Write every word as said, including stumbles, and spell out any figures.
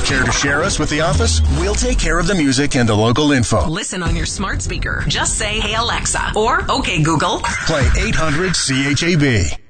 Care to share us with the office? We'll take care of the music and the local info. Listen on your smart speaker. Just say, "Hey Alexa," or "Okay Google." Play eight hundred C H A B.